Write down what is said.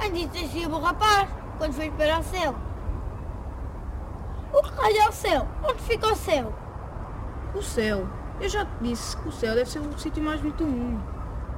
também disse o rapaz, quando foi para o céu. O que raio é o céu? Onde fica o céu? O céu. Eu já te disse que o céu deve ser o sítio mais bonito do mundo.